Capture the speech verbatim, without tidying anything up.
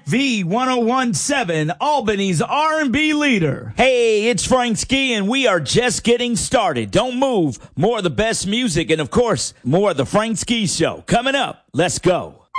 V ten seventeen, Albany's R and B leader. Hey, it's Frank Ski, and we are just getting started. Don't move. More of the best music and, of course, more of the Frank Ski Show. Coming up. Let's go.